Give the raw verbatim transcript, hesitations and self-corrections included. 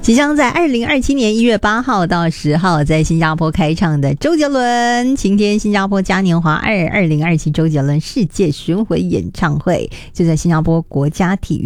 即将在二零二七年一月八号到十号在新加坡开唱的周杰伦晴天新加坡嘉年华二二零二七周杰伦世界巡回演唱会，就在新加坡国家体